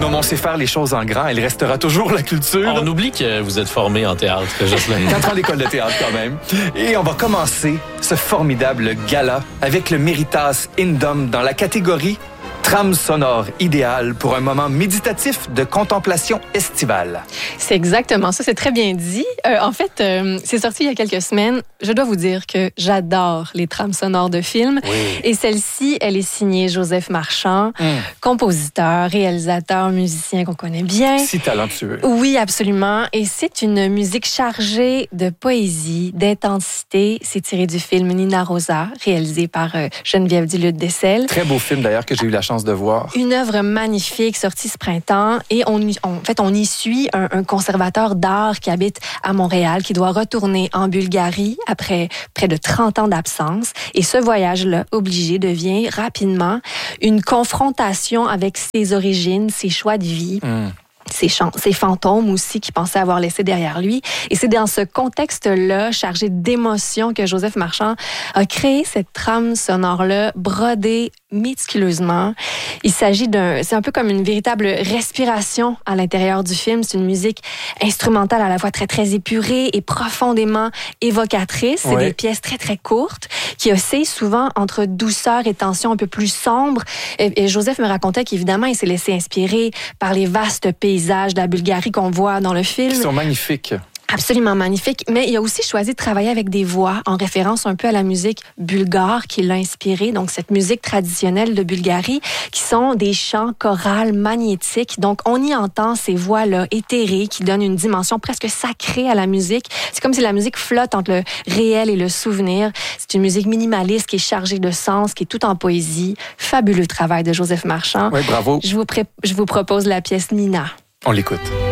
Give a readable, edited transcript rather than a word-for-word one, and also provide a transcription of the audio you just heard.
Non, mais on sait faire les choses en grand. Il restera toujours la culture. On oublie que vous êtes formé en théâtre, Jocelyn. 4 ans d'école de théâtre quand même. Et on va commencer ce formidable gala avec le Méritas Indum dans la catégorie trame sonore idéale pour un moment méditatif de contemplation estivale. C'est exactement ça, c'est très bien dit. En fait, c'est sorti il y a quelques semaines. Je dois vous dire que j'adore les trames sonores de films. Oui. Et celle-ci, elle est signée Joseph Marchand, compositeur, réalisateur, musicien qu'on connaît bien. Si talentueux. Oui, absolument. Et c'est une musique chargée de poésie, d'intensité. C'est tiré du film Nina Rosa, réalisé par Geneviève Duluth-Dessel. Très beau film d'ailleurs que j'ai eu la chance de voir. Une œuvre magnifique sortie ce printemps et on y suit un conservateur d'art qui habite à Montréal, qui doit retourner en Bulgarie après près de 30 ans d'absence. Et ce voyage-là, obligé, devient rapidement une confrontation avec ses origines, ses choix de vie. Ses fantômes aussi qu'il pensait avoir laissés derrière lui. Et c'est dans ce contexte-là, chargé d'émotions, que Joseph Marchand a créé cette trame sonore-là, brodée méticuleusement. C'est un peu comme une véritable respiration à l'intérieur du film. C'est une musique instrumentale à la fois très, très épurée et profondément évocatrice. C'est des pièces très, très courtes qui oscillent souvent entre douceur et tension un peu plus sombre. Et Joseph me racontait qu'évidemment, il s'est laissé inspirer par les vastes paysages de la Bulgarie qu'on voit dans le film. Ils sont magnifiques. Absolument magnifique. Mais il a aussi choisi de travailler avec des voix en référence un peu à la musique bulgare qui l'a inspiré. Donc, cette musique traditionnelle de Bulgarie qui sont des chants chorales magnétiques. Donc, on y entend ces voix-là éthérées qui donnent une dimension presque sacrée à la musique. C'est comme si la musique flotte entre le réel et le souvenir. C'est une musique minimaliste qui est chargée de sens, qui est tout en poésie. Fabuleux travail de Joseph Marchand. Oui, bravo. Je vous propose la pièce Nina. On l'écoute.